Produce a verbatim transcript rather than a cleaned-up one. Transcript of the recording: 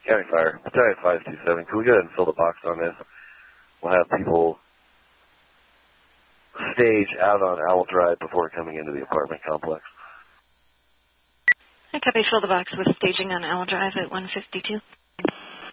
County Fire, Battalion five two seven. Can we go ahead and fill the box on this? We'll have people stage out on Owl Drive before coming into the apartment complex. I copy, fill the box with staging on Owl Drive at one fifty-two.